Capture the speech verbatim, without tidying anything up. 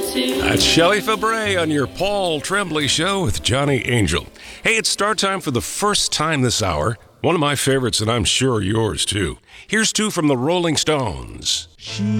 That's Shelley Fabre on your Paul Tremblay Show with Johnny Angel. Hey, it's start time for the first time this hour. One of my favorites, and I'm sure yours too. Here's two from the Rolling Stones.